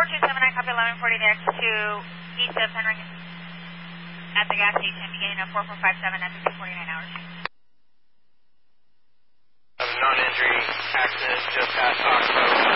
4279, copy 1140 next to east of Penring at the gas station, beginning of 4457 at the 249 hours. Non-injury accident just past Oxbow.